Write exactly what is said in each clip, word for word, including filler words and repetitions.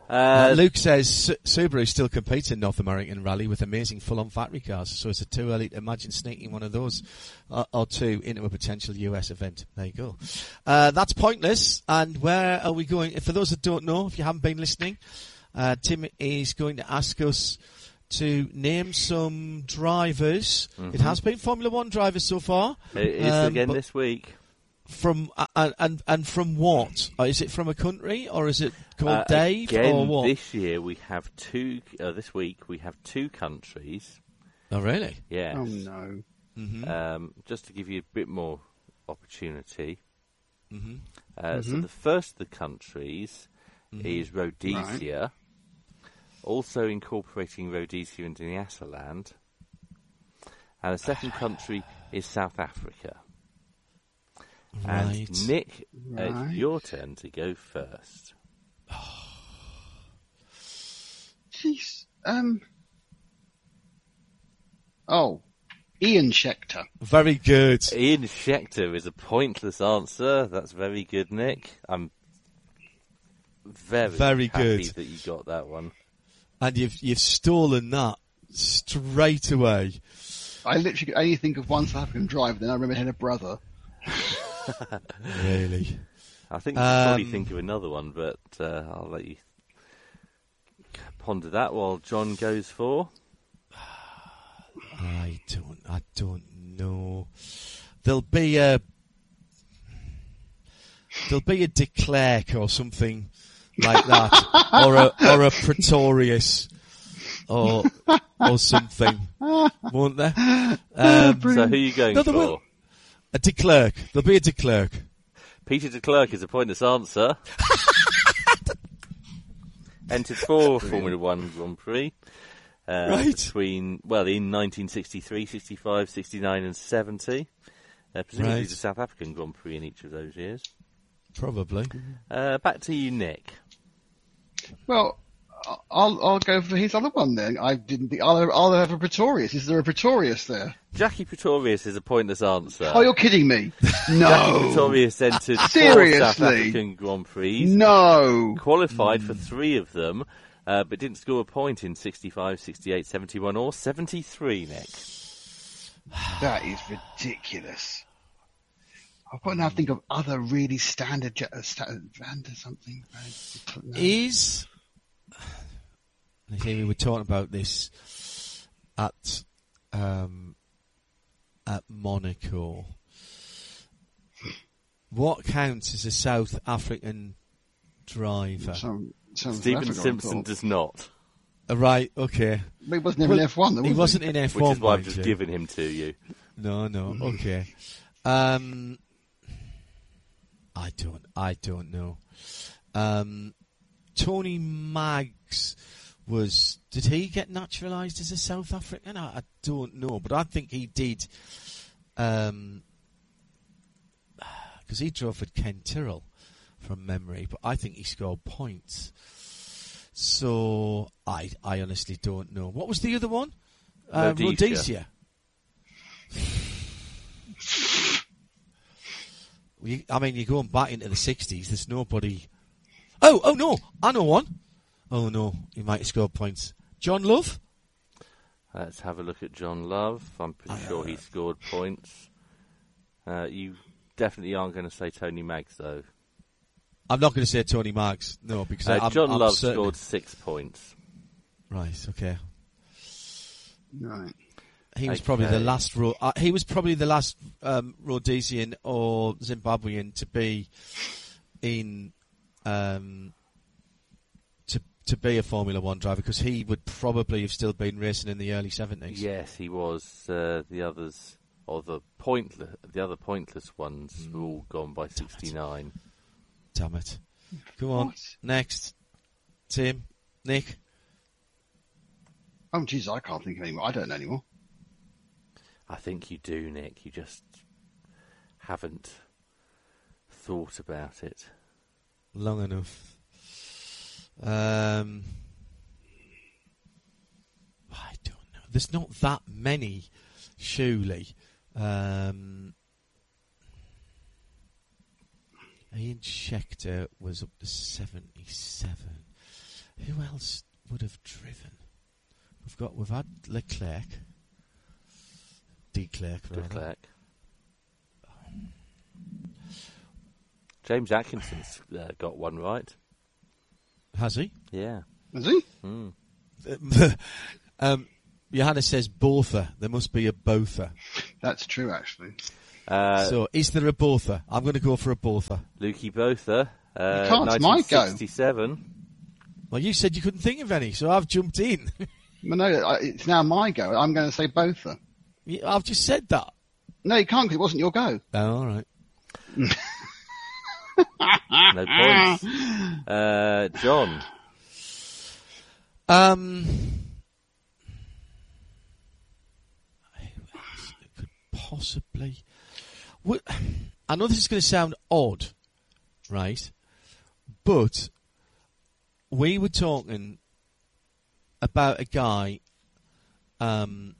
Uh, uh, Luke says Su- Subaru still competes in North American Rally with amazing full-on factory cars, so is it too early to imagine sneaking one of those uh, or two into a potential U S event? There you go. Uh, that's pointless. And where are we going? For those that don't know, if you haven't been listening, uh, Tim is going to ask us to name some drivers. Mm-hmm. It has been Formula One drivers so far. It is um, again this week. From uh, and and from what? Uh, is it from a country or is it called uh, Dave again, or what? This year we have two. Uh, this week we have two countries. Oh really? Yes. Oh no. Mm-hmm. Um, just to give you a bit more opportunity. Mm-hmm. Uh, mm-hmm. So the first of the countries mm-hmm. is Rhodesia, right. also incorporating Rhodesia into Nyasaland, and the second country is South Africa. Right. And Nick, right. it's your turn to go first. Jeez. Um. Oh, Ian Scheckter. Very good. Ian Scheckter is a pointless answer. That's very good, Nick. I'm very, very happy good that you got that one. And you've you've stolen that straight away. I literally could only think of one South African driver, then I remember he had a brother. Really? I think you should um, probably think of another one, but uh, I'll let you ponder that while John goes for. I don't. I don't know. There'll be a. There'll be a de Klerk or something like that, or a or a Pretorius, or or something, won't there? Um, so who are you going no, for? Will, a de Klerk. There'll be a de Klerk. Peter de Klerk is a pointless answer. Entered for Formula One Grand Prix. Uh, right. Between, well, in nineteen sixty-three, sixty-five, sixty-nine and seventy. Uh, presumably right. the South African Grand Prix in each of those years. Probably. Uh, back to you, Nick. Well, I'll I'll go for his other one then. I didn't think I'll I'll have a Pretorius. Is there a Pretorius there? Jackie Pretorius is a pointless answer. Oh, you're kidding me! No. Jackie Pretorius entered four South African Grand Prix. No. Qualified mm. for three of them, uh, but didn't score a point in sixty-five, sixty-eight, seventy-one or seventy-three, Nick. That is ridiculous. I've got to now think of other really standard, uh, standard Vanda something. No. Is, I think we were talking about this at, um, at Monaco. What counts as a South African driver? Some, some Stephen Simpson does not. Uh, right, okay. But he wasn't even well, in F one, though, was he? wasn't in F one, which is why I've just you. given him to you. No, no, okay. Um, I don't, I don't know. Um, Tony Maggs was, did he get naturalised as a South African? I, I don't know, but I think he did, um, because he drove for Ken Tyrrell from memory, but I think he scored points. So, I, I honestly don't know. What was the other one? Uh, Rhodesia. I mean, you're going back into the sixties. There's nobody. Oh, oh no! I know one. Oh no, he might have scored points. John Love. Let's have a look at John Love. I'm pretty uh, sure he scored points. Uh, you definitely aren't going to say Tony Maggs, though. I'm not going to say Tony Maggs. No, because uh, I'm, John I'm Love certain. scored six points. Right. Okay. Right. He was okay. probably the last. Ro- uh, he was probably the last um, Rhodesian or Zimbabwean to be in um, to to be a Formula One driver, because he would probably have still been racing in the early seventies. Yes, he was. Uh, the others, or the pointless, the other pointless ones, mm. were all gone by sixty-nine. Damn it! Come on, what? Next, Tim, Nick. Oh, jeez, I can't think of any more. I don't know anymore. I think you do, Nick. You just haven't thought about it long enough. Um, I don't know. There's not that many, surely. Um, Ian Scheckter was up to seventy-seven. Who else would have driven? We've got we've had Leclerc, Declerc, rather. Leclerc. James Atkinson's uh, got one right. Has he? Yeah. Is he? Mm. um, Johanna says Botha. There must be a Botha. That's true, actually. Uh, so, is there a Botha? I'm going to go for a Botha. Lukey Botha. Uh, You can't, it's my go. nineteen sixty-seven. Well, you said you couldn't think of any, so I've jumped in. Well, no, I- it's now my go. I'm going to say Botha. Yeah, I've just said that. No, you can't because it wasn't your go. Oh, all right. No points. Uh, John. Um, who else could possibly? Well, I know this is going to sound odd, right? But we were talking about a guy. Um,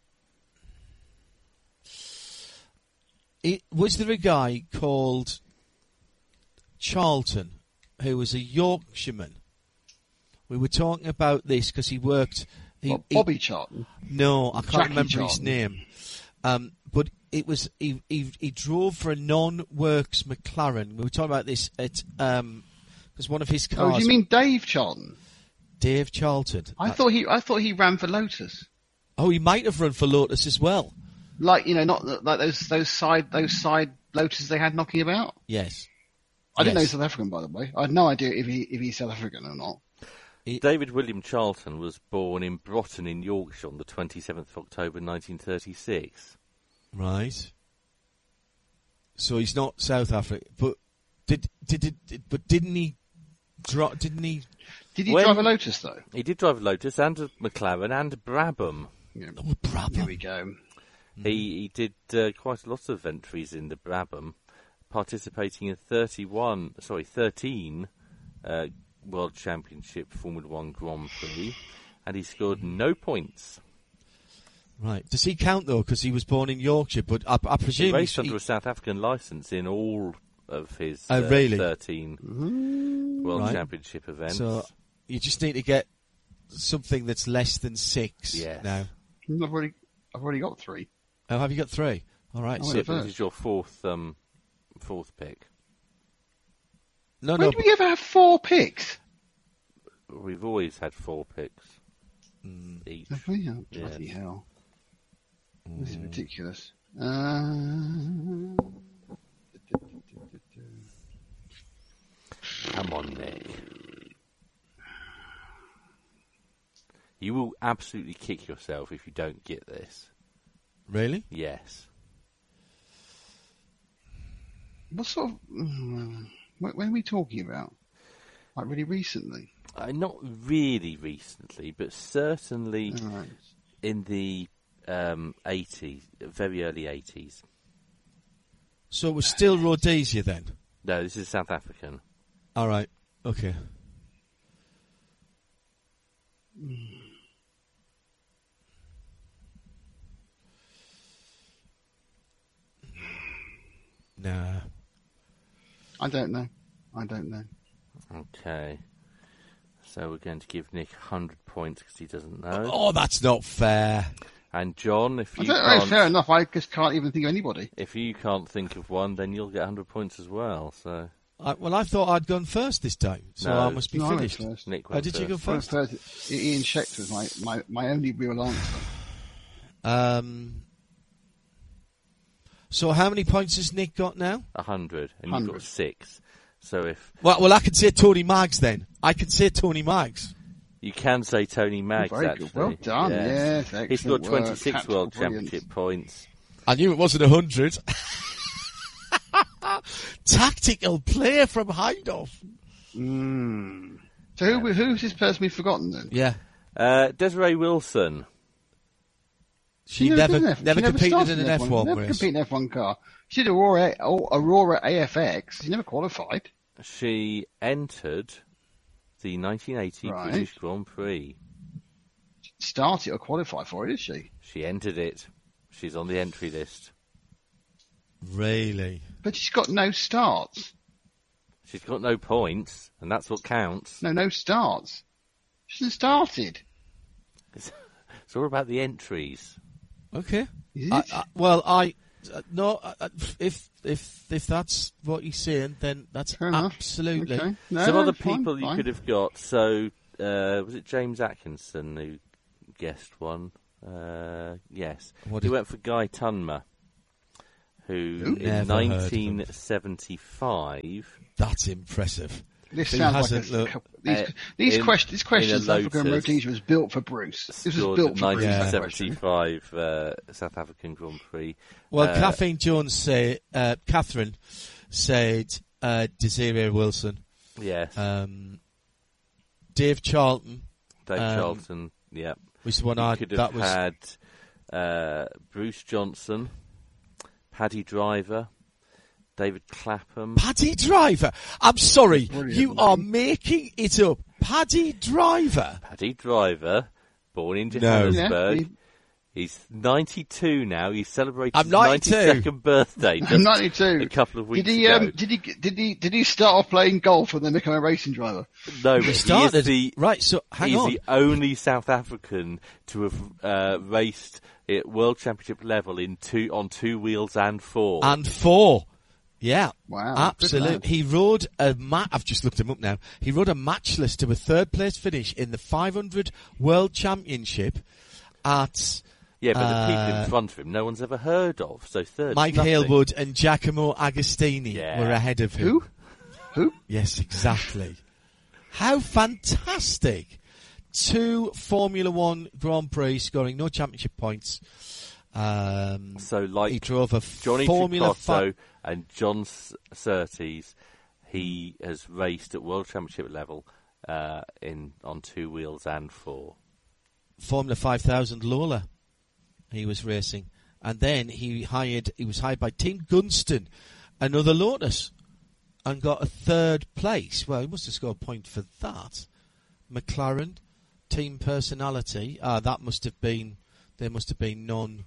it, was there a guy called Charlton who was a Yorkshireman? We were talking about this because he worked. He, What, he- Bobby Charlton? no, I can't Jackie remember his Charlton. name. Um, but it was he, he. He drove for a non-works McLaren. We were talking about this at um, because one of his Oh, cars. do you mean Dave Charlton? Dave Charlton? I That- thought he, I thought he ran for Lotus. Oh, he might have run for Lotus as well. Like, you know, not the- like those, those side, those side Lotuses they had knocking about. Yes. I didn't know Yes. he's South African, by the way. I had no idea if he, if he's South African or not. David William Charlton was born in Broughton in Yorkshire on the twenty-seventh of October nineteen thirty-six. Right. So he's not South Africa, but did did, did, did but didn't he? Dro- didn't he? Did he When- drive a Lotus though? He did drive a Lotus and a McLaren and a Brabham. Yeah. Oh, Here Brabham. we go. He he did uh, quite a lot of entries in the Brabham, participating in thirty-one, sorry, thirteen uh, World Championship Formula One Grand Prix, and he scored no points. Right. Does he count though? Because he was born in Yorkshire, but I, I He presume raced he- under a South African licence in all of his Oh, uh, really? thirteen World Right. Championship events. So you just need to get something that's less than six. Yes. Now. I've already, I've already got three. Oh, have you got three? All right. I So, went So this first. is your fourth um, fourth pick. no, When no. do we ever have four picks? We've always had four picks Mm. each. Have we? Oh, Yeah. bloody hell. This is Mm. ridiculous. Uh... Come on, Nick. You will absolutely kick yourself if you don't get this. Really? Yes. What sort of... mm, When when are we talking about? Like really recently? Uh, not really recently, but certainly Alright. in the um, eighties, very early eighties. So it was still Rhodesia then? No, this is South African. All right. Okay. Nah. I don't know. I don't know. Okay. So we're going to give Nick one hundred points because he doesn't know. Oh, that's not fair. And John, if I you don't know, can't, fair enough. I just can't even think of anybody. if you can't think of one, then you'll get one hundred points as well. So I, well, I thought I'd gone first this time, so No. I must be No, I went finished. first. Nick Oh, went did you go first. I went first? first. Ian Schechter was my, my, my only real answer. Um. So how many points has Nick got now? A hundred, and you've Hundred. got six. So if Well, well, I can say Tony Maggs then. I can say Tony Maggs. you can say Tony Maggs, Very actually. good. Well done. Yes, excellent He scored work. twenty-six Tactical World brilliance. Championship points. I knew it wasn't a hundred. Tactical player from Heindorf. Mm. So who, who's this person we've forgotten then? Yeah, Uh, Desiree Wilson. she, She never, did an F- never she competed started in an F one Never race. competed in an F one car. She did Aurora, Aurora A F X. She never qualified. She entered the nineteen eighty Right. British Grand Prix. Started or qualified for it, is she? She entered it. She's on the entry list. Really? But she's got no starts. She's got no points, and that's what counts. No, no starts. Hasn't started. It's, it's all about the entries. Okay. Is I, it? I, well, I uh, no. Uh, if if if that's what you're saying, then that's Fair enough. absolutely. Okay. No, Some other fine, people you fine. could have got. So uh, was it James Atkinson who guessed one? Uh, yes, What he is- went for Guy Tunmer, who Who? in Never heard of him. nineteen seventy-five. That's impressive. This Who sounds like hasn't a, looked- couple, these, uh, these, in- questions. These questions, in a South African Lotus, routines was built for Bruce. This was scored built at for Bruce. Yeah. that question. nineteen seventy-five uh, South African Grand Prix. Well, Uh, Kathleen Jones say, uh, Catherine said uh, Desiree Wilson, Yes, um, Dave Charlton Dave um, Charlton. Yeah, was the one you I could that have was had uh, Bruce Johnson, Paddy Driver, David Clapham. Paddy Driver. I'm sorry, Brilliant, you are mate. making it up. Paddy Driver. Paddy Driver, born in No. Johannesburg. Yeah, he- He's ninety-two now. He celebrated I'm his ninety-two. ninety-second birthday just ninety-two. a couple of weeks Did he? ago. Um, did he? Did he? Did he start off playing golf and then become a racing driver? no, but We he started is the, right. So hang he's on. the only South African to have uh, raced at World Championship level in two on two wheels and four. And four. Yeah. Wow, good Absolutely. lad. He rode a ma- I've just looked him up now. He rode a matchless to a third place finish in the five hundred World Championship at yeah, but the people uh, in front of him, no one's ever heard of. So third, Mike nothing. Halewood and Giacomo Agostini Yeah. were ahead of him. Who? Who? Yes, exactly. How fantastic. Two Formula One Grand Prix scoring no championship points. Um, So like he drove a Johnny Formula Tricotto Five. and John S- Surtees, he has raced at World Championship level uh, in on two wheels and four. Formula five thousand Lola. He was racing, and then he hired. He was hired by Team Gunston, another Lotus, and got a third place. Well, he must have scored a point for that. McLaren, team personality. Ah, that must have been. There must have been non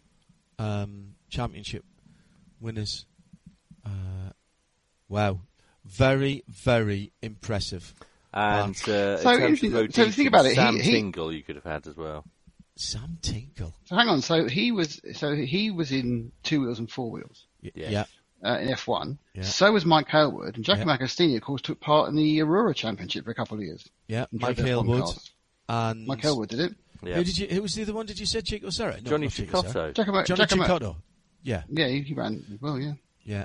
um, championship winners. Uh, wow, very very impressive. And uh, So in terms interesting- of so rotation, think about it, he- Sam he- Tingle you could have had as well. Sam Tinkle. So hang on. So he was. So he was in two wheels and four wheels Y- Yes. Yeah. uh, in F one. Yeah. So was Mike Halewood, and Giacomo Yeah. Agostini, of course, took part in the Aurora Championship for a couple of years. Yeah, And Mike drove their Halewood Comcast. and Mike Halewood did it. Yeah. Who did you? Who was the other one? Did you say Chico Serra? No, Johnny not Chico Serra. Tricotto. Giacomo, Johnny Giacomo- Chicotto. Yeah, Yeah, he, he ran as well. Yeah. yeah.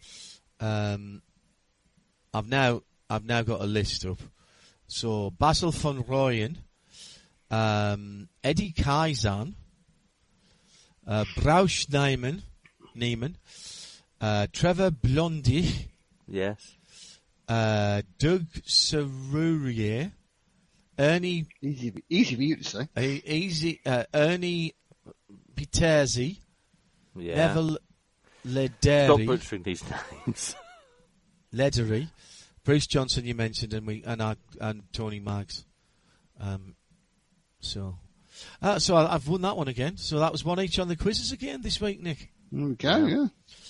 Um, I've now I've now got a list up. So Basil van Rooyen, um, Eddie Kaizen, uh, Brausch Neiman, Neiman, uh, Trevor Blondy, Yes. uh, Doug Serurier, Ernie Easy, easy for you to say. uh, easy, uh, Ernie Piterzi, Yeah. Neville Stop Lederi, butchering these names. Ledery, Bruce Johnson you mentioned, and we and our, and Tony Maggs. Um, so, uh, so I, I've won that one again. So that was one each on the quizzes again this week, Nick. There we go. Yeah.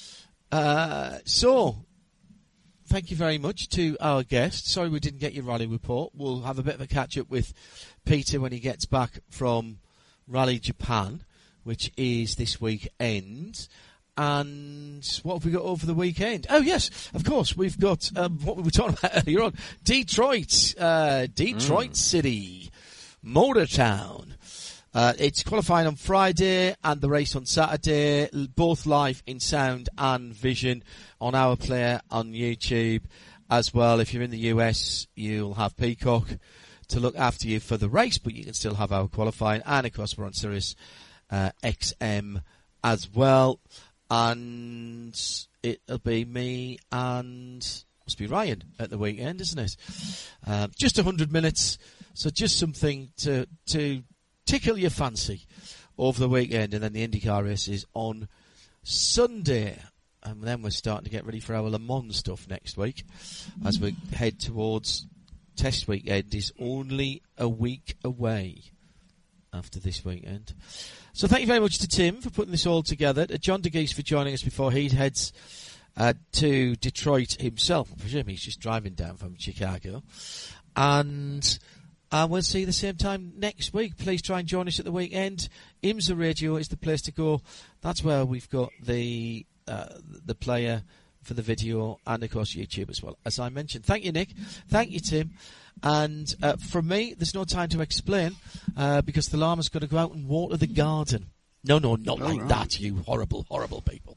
Uh, so, thank you very much to our guest. Sorry we didn't get your rally report. We'll have a bit of a catch up with Peter when he gets back from Rally Japan, which is this weekend. And what have we got over the weekend? Oh, yes, of course. We've got um, what we were talking about earlier on. Detroit. Uh, Detroit mm. City. Motortown. Uh, it's qualifying on Friday and the race on Saturday. Both live in sound and vision on our player on YouTube as well. If you're in the U S, you'll have Peacock to look after you for the race, but you can still have our qualifying. And, of course, we're on Sirius uh, X M as well. And it'll be me and must be Ryan at the weekend, isn't it? Um, just a hundred minutes, so just something to to tickle your fancy over the weekend, and then the IndyCar race is on Sunday, and then we're starting to get ready for our Le Mans stuff next week as we head towards test weekend. Is only a week away after this weekend. So thank you very much to Tim for putting this all together, to John DeGeese for joining us before he heads uh, to Detroit himself. I presume he's just driving down from Chicago. And And we'll see you the same time next week. Please try and join us at the weekend. IMSA Radio is the place to go. That's where we've got the uh, the player for the video and, of course, YouTube as well, as I mentioned. Thank you, Nick. Thank you, Tim. And uh, from me, there's no time to explain uh, because the llama's got to go out and water the garden. No, no, not oh, like right. that, you horrible, horrible people.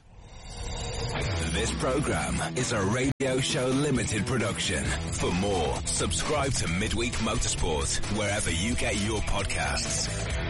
This program is a Radio Show Limited production. For more, subscribe to Midweek Motorsport wherever you get your podcasts.